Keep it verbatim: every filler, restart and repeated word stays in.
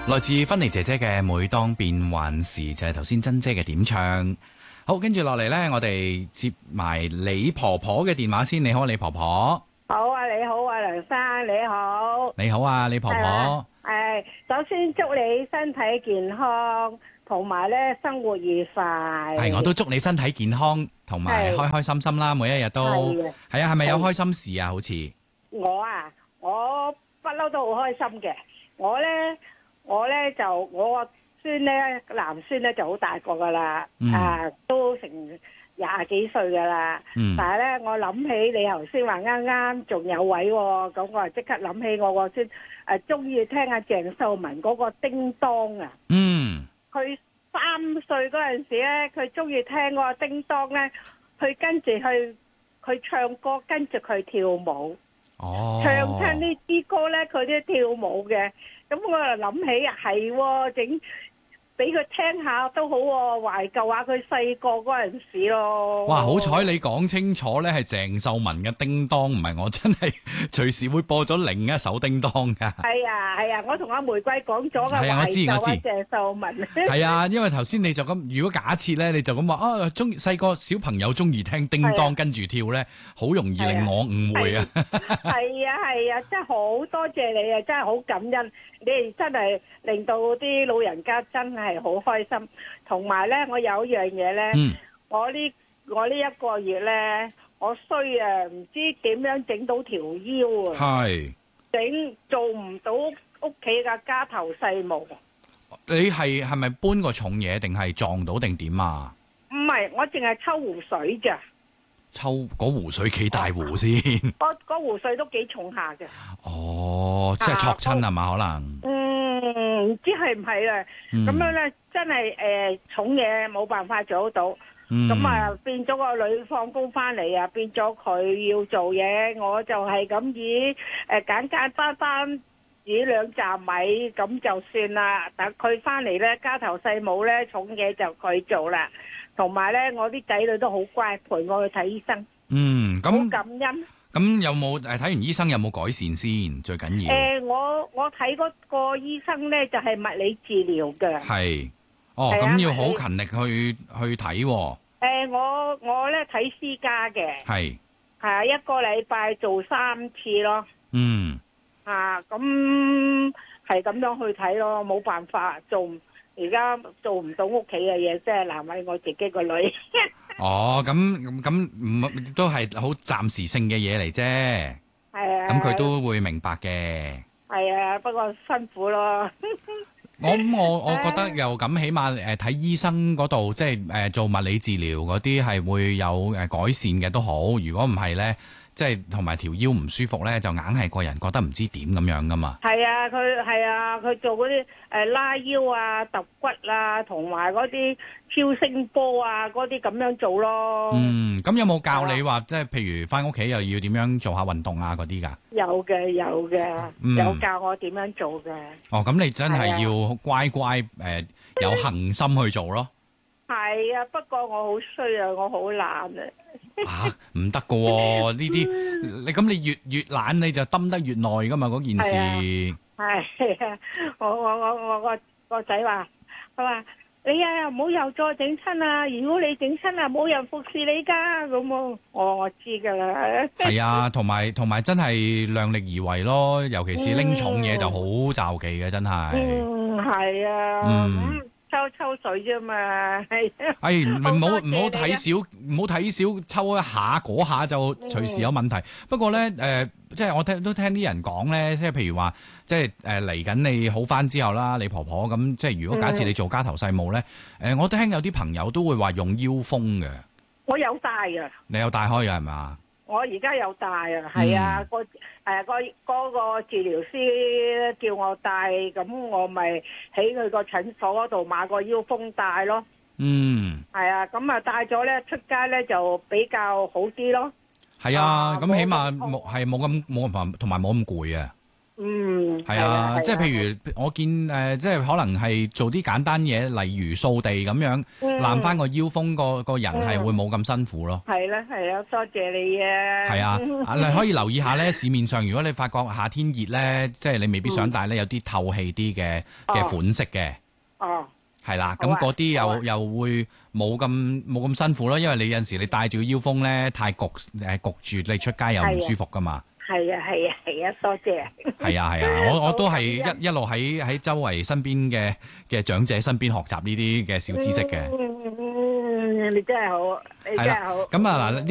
來自芬妮姐姐嘅每當變幻時，就係頭先珍姐嘅點唱。好，跟住落嚟呢，我哋接埋李婆婆嘅電話先。你好，李婆婆。 好啊，你好啊，梁生，你好。 你好啊，李婆婆。 誒，首先祝你身體健康，同埋咧生活愉快。 係，我都祝你身體健康，同埋開開心心啦，每一日都。係係啊，係咪有開心事啊？好似我啊，我不嬲都好開心嘅。我咧。我咧就我個孫咧男孫咧就好大個噶啦，嗯、啊都成廿幾歲噶啦。嗯、但係咧我諗起你頭先話啱啱仲有位喎、哦，咁我啊即刻諗起我個孫誒中意聽阿鄭秀文嗰個叮當啊。嗯。佢三歲嗰陣時咧，佢中意聽嗰個叮當咧，佢跟住去佢唱歌，跟住佢跳舞。哦。唱親呢啲歌咧，佢都跳舞嘅。咁我又諗起係整俾佢聽下都好喎，懷舊下佢細個嗰陣時咯。 哇！好彩你講清楚咧，係鄭秀文嘅《叮當》，唔係我真係隨時會播咗另一首《叮當》噶。係啊係啊，我同阿玫瑰講咗噶， 係啊，我知我知。 鄭秀文係啊，因為頭先你就咁，如果假設咧，你就咁話啊，中細個小朋友中意聽《叮當》跟住跳咧，好容易令我誤會啊。 係啊係啊，真係好多謝你啊，真係好感恩。你哋真係令到啲老人家真係好開心，同埋咧，我有一樣嘢咧，嗯、我呢我呢一個月咧，我衰啊，唔知點樣整到條腰啊，係整做唔到屋企嘅家頭細務。 你係係咪搬個重嘢，定係撞到定點啊？ 唔係，我淨係抽湖水咋。 抽嗰湖水幾大湖先？ 嗰嗰湖水都幾重下嘅。 哦，即係戳親係嘛？可能。 嗯，唔知係唔係咧？咁樣咧，真係誒重嘢冇辦法做到。咁啊，變咗個女放工翻嚟啊，變咗佢要做嘢，我就係咁以誒簡簡單單煮兩扎米咁就算啦。等佢翻嚟咧，家頭細務咧，重嘢就佢做啦。同埋咧，我啲仔女都好乖，陪我去睇醫生。嗯，咁好感恩。 咁有冇誒睇完醫生有冇改善先？最緊要。 誒，我我睇嗰個醫生咧，就係物理治療嘅。係。 哦，咁要好勤力去去睇。 誒，我我咧睇私家嘅。係。係啊，一個禮拜做三次咯。嗯。啊，咁係咁樣去睇咯，冇辦法做。而家做唔到屋企嘅嘢，真係難為我自己個女。 哦，咁咁咁唔都係好暫時性嘅嘢嚟啫。係啊。咁佢都會明白嘅。係啊，不過辛苦咯。 我咁我我覺得又咁，起碼誒睇醫生嗰度，即係誒做物理治療嗰啲係會有誒改善嘅都好。如果唔係咧，即係同埋條腰唔舒服咧，就硬係個人覺得唔知點咁樣噶嘛。 係啊，佢係啊，佢做嗰啲誒拉腰啊、揼骨啊，同埋嗰啲超聲波啊，嗰啲咁樣做咯。 嗯，咁有冇教你話，即係譬如翻屋企又要點樣做下運動啊嗰啲噶？ 有嘅，有嘅，嗯、有教我點樣做嘅。 哦，咁你真係要乖乖誒、呃，有恒心去做咯。 係啊，不過我好衰啊，我好懶啊。 吓，唔得噶喎！呢啲你咁你越越懶你就蹲得越耐噶嘛，嗰件事。 係啊，我我我我個個仔話，佢話你啊唔好又再整親啊！如果你整親啊，冇人服侍你噶咁我我我知噶啦。 係啊，同埋同埋真係量力而為咯，尤其是拎重嘢就好罩忌嘅，真係。嗯， 係啊。嗯。抽抽水啫嘛，係。 哎，唔好唔好睇少，唔好睇少，抽一下嗰下就隨時有問題。嗯、不過咧，誒、呃，即係我聽都聽啲人講咧，即係譬如話，即係誒嚟緊你好返之後啦，你婆婆咁，即係如果假設你做家頭細務咧，誒、嗯呃，我聽有啲朋友都會話用腰風嘅。 我有戴啊。你有戴開嘅係嘛？ 我而家有戴啊，係啊，個誒個嗰個治療師叫我戴，咁我咪喺佢個診所嗰度買個腰風戴咯。嗯，係啊，咁啊戴咗咧出街咧就比較好啲咯。 係啊，咁起碼冇係冇咁冇同埋冇咁攰啊。 嗯， 係啊，即係譬如我見誒、呃，即係可能係做啲簡單嘢，例如掃地咁樣，攬翻個腰風，個個人係會冇咁辛苦咯。 係啦係啦，多謝你啊。 係啊，你可以留意下咧，市面上如果你發覺夏天熱咧，即係你未必想戴咧，有啲透氣啲嘅嘅款式嘅。 哦。 係啦，咁嗰啲又又會冇咁冇咁辛苦咯，因為你有陣時你戴住個腰風咧，太焗誒焗住，你出街又唔舒服噶嘛。 係啊係啊係啊，多謝。係啊係啊，我我都係一一路喺喺周圍身邊嘅嘅長者身邊學習呢啲嘅小知識嘅。 嗯，你真係好，你真係好。 咁啊嗱。